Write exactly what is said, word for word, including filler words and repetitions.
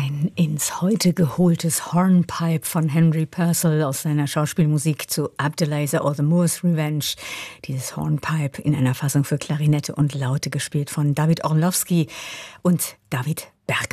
Ein ins Heute geholtes Hornpipe von Henry Purcell aus seiner Schauspielmusik zu Abdelaziz or the Moor's Revenge. Dieses Hornpipe in einer Fassung für Klarinette und Laute gespielt von David Orlowski und David Bergmann.